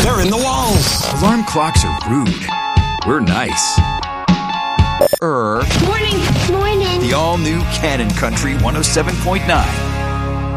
They're in the walls. Alarm clocks are rude. We're nice. Morning. Morning. The all-new Cannon Country 107.9.